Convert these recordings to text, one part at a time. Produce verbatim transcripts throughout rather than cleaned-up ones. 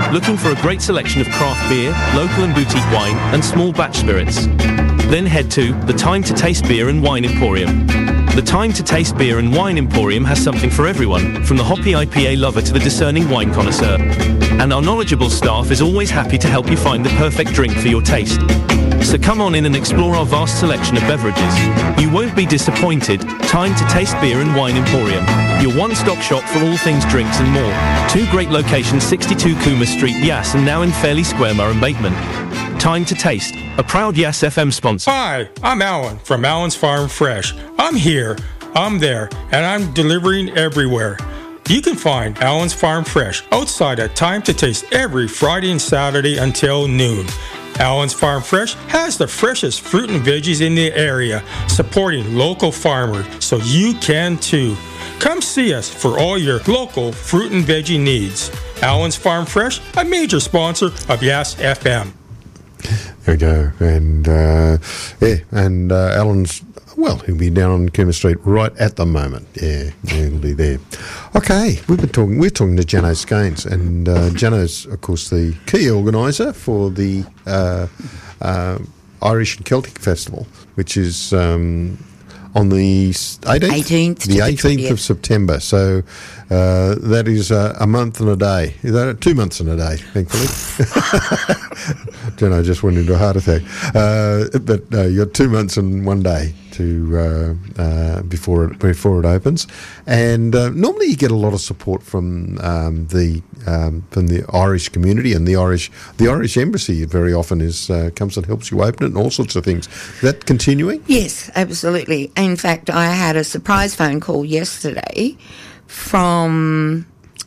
looking for a great selection of craft beer, local and boutique wine, and small batch spirits? Then head to the Time to Taste Beer and Wine Emporium. The Time to Taste Beer and Wine Emporium has something for everyone, from the hoppy I P A lover to the discerning wine connoisseur. And our knowledgeable staff is always happy to help you find the perfect drink for your taste. So come on in and explore our vast selection of beverages. You won't be disappointed. Time to Taste Beer and Wine Emporium, your one-stop shop for all things drinks and more. Two great locations, sixty-two Cooma Street, Yass, and now in Fairley Square, Murray Bateman. Time to Taste, a proud Yass F M sponsor. Hi, I'm Alan from Alan's Farm Fresh. I'm here, I'm there, and I'm delivering everywhere. You can find Alan's Farm Fresh outside at Time to Taste every Friday and Saturday until noon. Alan's Farm Fresh has the freshest fruit and veggies in the area, supporting local farmers, so you can too. Come see us for all your local fruit and veggie needs. Alan's Farm Fresh, a major sponsor of Yass F M. There we go. And, uh, yeah, and uh, Alan's, well, he'll be down on Cooma Street right at the moment. Yeah, yeah, he'll be there. Okay, we've been talking, we're talking to Jano Skeins, and uh, Jano's, of course, the key organiser for the uh, uh, Irish and Celtic Festival, which is um, on the eighteenth? eighteenth The eighteenth yeah. of September. So uh, that is uh, a month and a day. Is that two months and a day, thankfully. Jano just went into a heart attack. Uh, but no, you got two months and one day to uh, uh, before it before it opens, and uh, normally you get a lot of support from um, the um, from the Irish community, and the Irish the Irish Embassy very often is uh, comes and helps you open it and all sorts of things. Is that continuing? Yes, absolutely. In fact, I had a surprise phone call yesterday from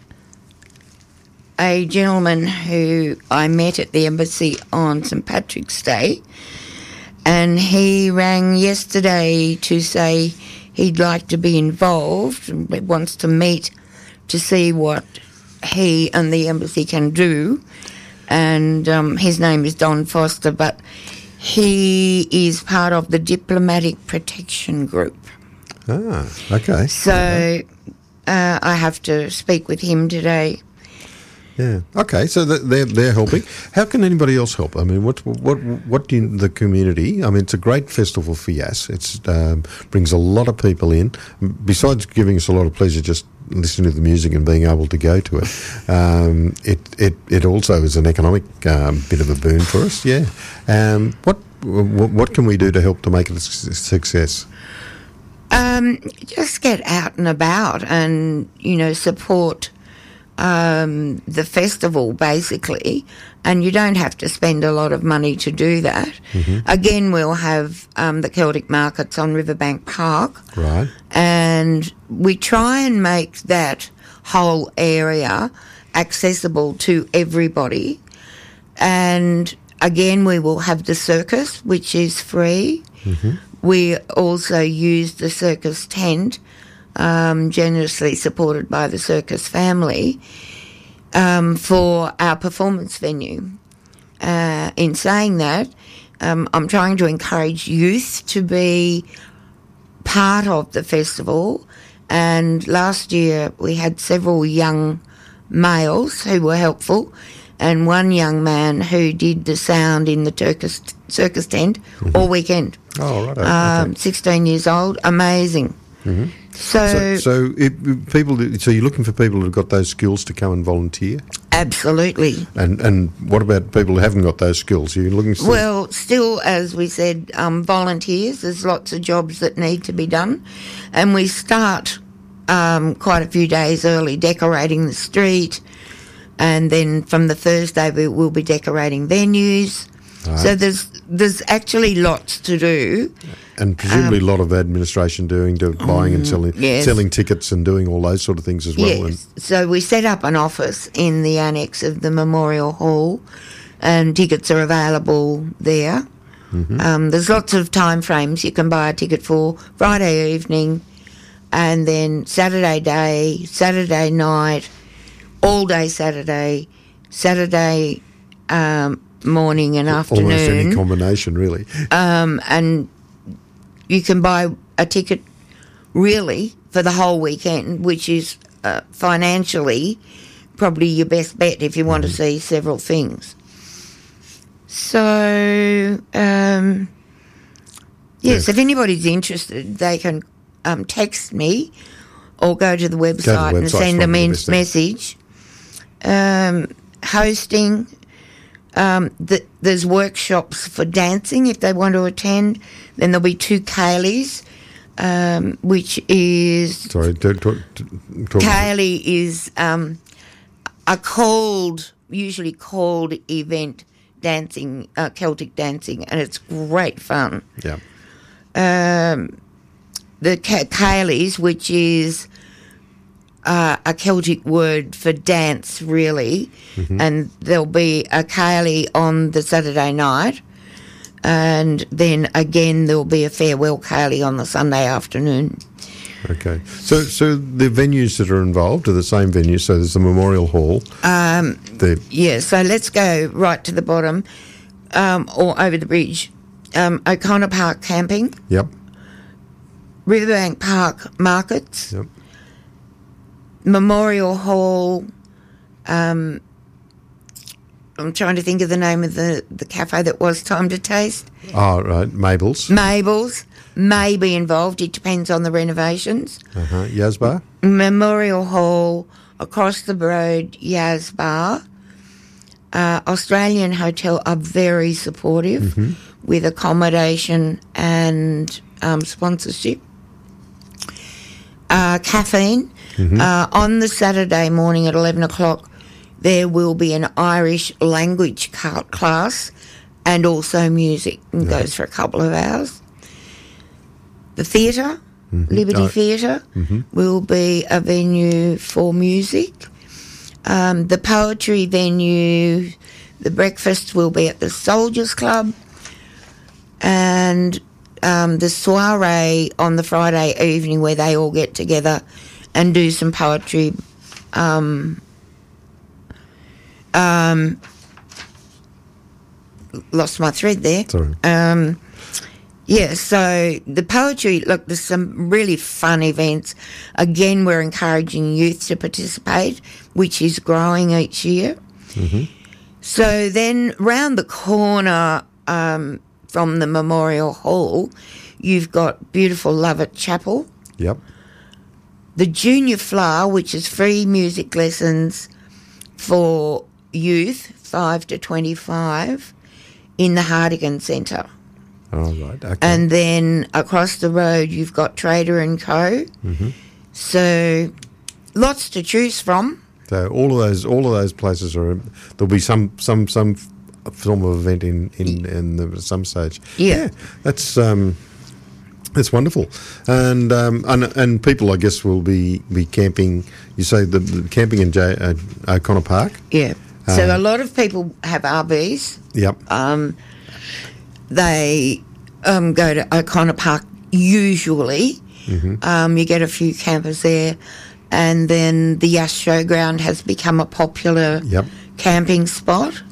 a gentleman who I met at the embassy on Saint Patrick's Day, and he rang yesterday to say he'd like to be involved and wants to meet to see what he and the embassy can do. And um, his name is Don Foster, but he is part of the Diplomatic Protection Group. Ah, okay. So okay. Uh, I have to speak with him today. Yeah. Okay. So they're they're helping. How can anybody else help? I mean, what what what do you, the community? I mean, it's a great festival for Yass. It um, brings a lot of people in. Besides giving us a lot of pleasure, just listening to the music and being able to go to it, um, it it it also is an economic um, bit of a boon for us. Yeah. Um, what what what can we do to help to make it a success? Um, just get out and about, and you know, support Um, the festival, basically, and you don't have to spend a lot of money to do that. Mm-hmm. Again, we'll have um, the Celtic markets on Riverbank Park. Right. And we try and make that whole area accessible to everybody. And again, we will have the circus, which is free. Mm-hmm. We also use the circus tent, Um, generously supported by the circus family, um, for our performance venue. Uh, in saying that, um, I'm trying to encourage youth to be part of the festival, and last year we had several young males who were helpful, and one young man who did the sound in the circus, circus tent mm-hmm. all weekend. Oh, right. Okay. Um, sixteen years old, amazing. Mm-hmm. So, so, so it, people. So you're looking for people who've got those skills to come and volunteer. Absolutely. And and what about people who haven't got those skills? Are you looking? For well, still, as we said, um, volunteers. There's lots of jobs that need to be done, and we start um, quite a few days early decorating the street, and then from the Thursday we will be decorating venues. Right. So there's there's actually lots to do. And presumably um, a lot of administration doing, to buying and selling yes. selling tickets and doing all those sort of things as well. Yes. And so we set up an office in the annex of the Memorial Hall, and tickets are available there. Mm-hmm. Um, there's lots of time frames you can buy a ticket for: Friday evening, and then Saturday day, Saturday night, all day Saturday, Saturday um, morning and afternoon. Almost any combination, really. Um, and you can buy a ticket really for the whole weekend, which is uh, financially probably your best bet if you want to see several things. So, um, yes, Yeah. if anybody's interested, they can um, text me or go to the website, website, and send a probably the men- best thing. message. Um, hosting, um, the, there's workshops for dancing if they want to attend. Then there'll be two Kayleys, um, which is... Sorry, to, to, to, talk Kaylee is um, a called, usually called event dancing, uh, Celtic dancing, and it's great fun. Yeah. Um, the Ka- Kayleys, which is uh, a Celtic word for dance, really, Mm-hmm. and there'll be a Kayley on the Saturday night, and then again there'll be a farewell Kayley on the Sunday afternoon. Okay. So so the venues that are involved are the same venues. So there's the Memorial Hall. Um, the Yeah, so let's go right to the bottom, um, or over the bridge. Um, O'Connor Park Camping, Yep. Riverbank Park Markets, Yep. Memorial Hall. Um, I'm trying to think of the name of the, the cafe that was Time to Taste. Oh, right. Mabel's. Mabel's may be involved. It depends on the renovations. Uh-huh. Yazbar. Memorial Hall, across the road, Yaz Bar. Uh, Australian Hotel are very supportive Mm-hmm. with accommodation and um, sponsorship. Uh, caffeine. Mm-hmm. Uh, on the Saturday morning at eleven o'clock, there will be an Irish language ca- class and also music. It goes for a couple of hours. The theatre, Liberty Oh. Theatre, will be a venue for music. Um, the poetry venue, the breakfast will be at the Soldiers Club, and um, the soiree on the Friday evening where they all get together and do some poetry. Um, um, lost my thread there. Sorry. Um, yeah, so the poetry, look, there's some really fun events. Again, we're encouraging youth to participate, which is growing each year. Mm-hmm. So then round the corner um, from the Memorial Hall, you've got beautiful Lovett Chapel. Yep. The Junior Flower, which is free music lessons for youth, five to twenty-five, in the Hardigan Centre. All right. Okay. And then across the road, you've got Trader and Co. Mm-hmm. So lots to choose from. So all of those, all of those places are. There'll be some, some, some form of event in in, in the, some stage. Yeah. that's um, that's wonderful, and um, and and people, I guess, will be be camping. You say the, the camping in J, uh, O'Connor Park. Yeah. So Uh, a lot of people have R Vs. Yep. Um, they um, go to O'Connor Park usually. Mm-hmm. Um, you get a few campers there. And then the Yass Showground has become a popular Yep. camping spot.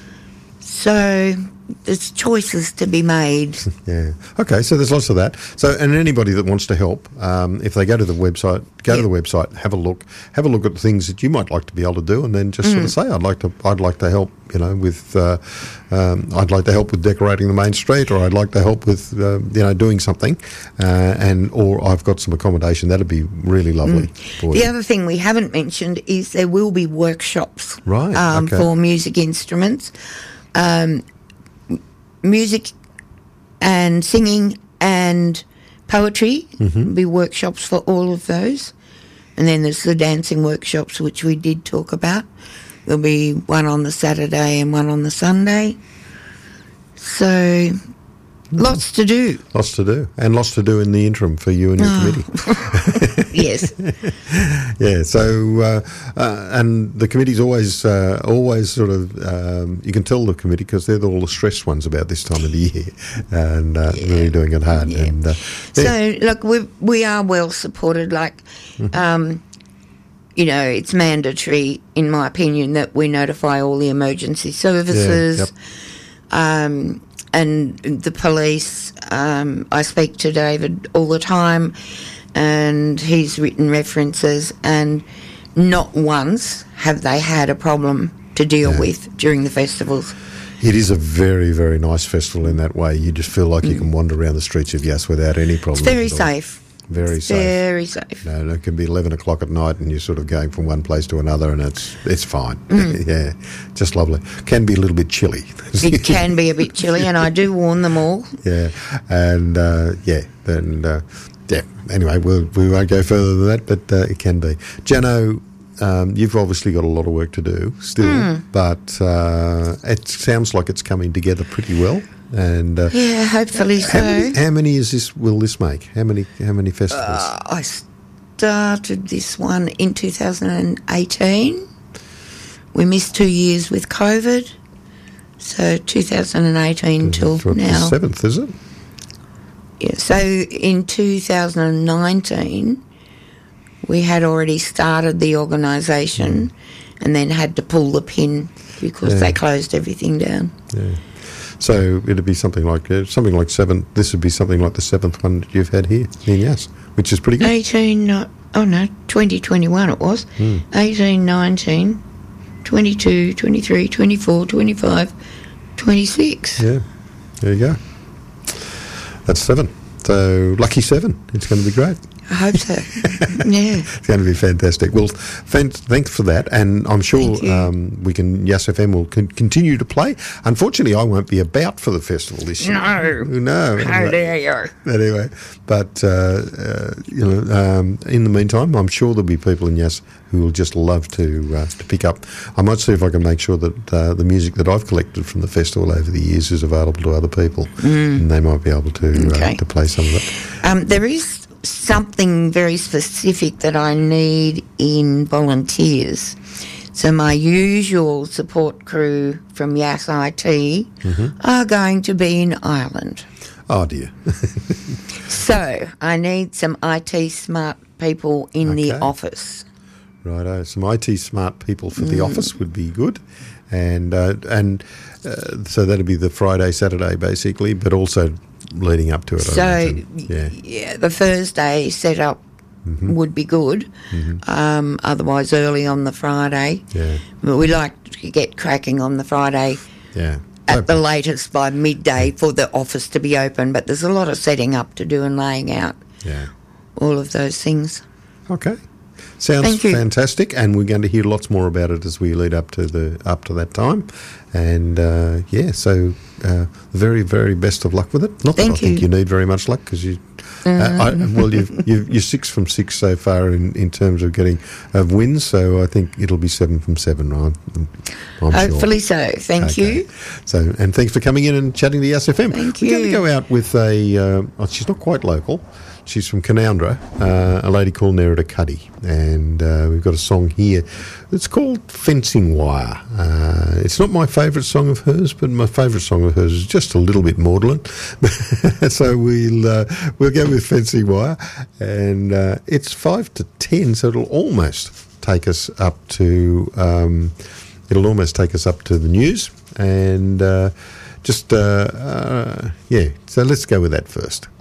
So there's choices to be made. Yeah. Okay. So there's lots of that. So, and anybody that wants to help, um, if they go to the website, go to Yeah. the website, have a look, have a look at the things that you might like to be able to do, and then just sort Mm. of say, I'd like to, I'd like to help. You know, with, uh, um, I'd like to help with decorating the main street, or I'd like to help with, uh, you know, doing something, uh, and or I've got some accommodation. That'd be really lovely. For The you. other thing we haven't mentioned is there will be workshops Right, um, okay. for music instruments, um, m- music and singing and poetry. Mm-hmm. There'll be workshops for all of those. And then there's the dancing workshops, which we did talk about. There'll be one on the Saturday and one on the Sunday. So lots to do. Lots to do, and lots to do in the interim for you and your Oh. committee. Yes. Yeah, so uh, uh, and the committee's always uh, always sort of um, you can tell the committee because they're all the stressed ones about this time of the year and uh, really doing it hard. Yeah. And uh, So, yeah. look, we we are well supported. Like, um, you know, it's mandatory, in my opinion, that we notify all the emergency services, yep. um, and the police. Um, I speak to David all the time, and he's written references, and not once have they had a problem to deal Yeah. with during the festivals. It is a very, very nice festival in that way. You just feel like you can wander around the streets of Yass without any problem. It's very at all. safe. Very It's safe. Very safe. No, no, it can be eleven o'clock at night and you're sort of going from one place to another and it's it's fine. Mm. Yeah, just lovely. Can be a little bit chilly. It can be a bit chilly, and I do warn them all. Yeah, and uh, yeah, and uh, yeah. Anyway, we'll, we won't go further than that, but uh, it can be. Jano, um, you've obviously got a lot of work to do still, Mm. but uh, it sounds like it's coming together pretty well. And uh, Yeah, hopefully so. how many, how many is this? Will this make? How many? How many festivals? Uh, I started this one in two thousand eighteen. We missed two years with COVID, so two thousand eighteen till For the now. seventh, is it? Yeah, so in two thousand nineteen, we had already started the organisation and then had to pull the pin because Yeah. they closed everything down. Yeah. So it'd be something like uh, something like seven. This would be something like the seventh one that you've had here in Yass, which is pretty good. eighteen, uh, oh no, twenty twenty-one it was. Hmm. eighteen, nineteen, twenty-two, twenty-three, twenty-four, twenty-five, twenty-six. Yeah, there you go. That's seven. So lucky seven. It's going to be great. I hope so. Yeah. It's going to be fantastic. Well, fan- thanks for that, and I'm sure Thank you. um, we can. Yass F M will con- continue to play. Unfortunately, I won't be about for the festival this year. No. no. How dare you? Anyway, but uh, uh, you know, um, in the meantime, I'm sure there'll be people in Yass who will just love to uh, to pick up. I might see if I can make sure that uh, the music that I've collected from the festival over the years is available to other people, and they might be able to Okay. uh, to play some of it. Um, there is something very specific that I need in volunteers. So my usual support crew from Yass I T are going to be in Ireland. Oh dear. So I need some I T smart people in the Okay. office. Righto, some I T smart people for the office would be good, and uh, and uh, so that'd be the Friday, Saturday, basically, but also leading up to it. I So imagine. yeah, yeah, the Thursday setup would be good. Um, otherwise, early on the Friday. yeah, But we like to get cracking on the Friday yeah. at the latest by midday for the office to be open. But there's a lot of setting up to do and laying out yeah. all of those things. Okay, sounds Thank you. fantastic, and we're going to hear lots more about it as we lead up to the up to that time. And uh, yeah, so uh, very, very best of luck with it. Not that Thank I think you. you need very much luck because you. Uh, I, well, you've, you've, you're six from six so far in, in terms of getting of wins, so I think it'll be seven from seven, right? I'm sure. Hopefully so. Thank Okay. you. So, and thanks for coming in and chatting to the S F M. Thank We're going to you. go out with a. Uh, oh, she's not quite local. She's from Canowindra, uh, a lady called Nerida Cuddy, and uh, we've got a song here. It's called Fencing Wire. Uh, it's not my favourite song of hers, but my favourite song of hers is just a little bit maudlin. So we'll uh, we'll go with Fencing Wire, and uh, it's five to ten, so it'll almost take us up to. Um, it'll almost take us up to the news, and uh, just uh, uh, yeah. So let's go with that first.